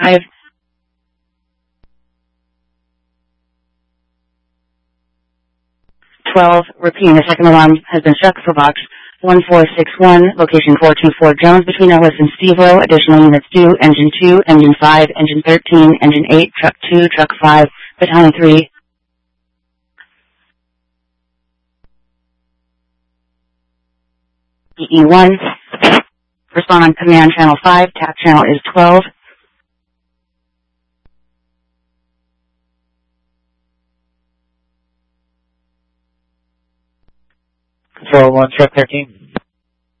12, repeating the second alarm has been struck for box 1461, location 424 Jones between Ellis and Steveville. Additional units due, engine 2, engine 5, engine 13, engine 8, truck 2, truck 5, battalion 3. EE1, respond on command channel 5, tap channel is 12. Control 1, truck 13.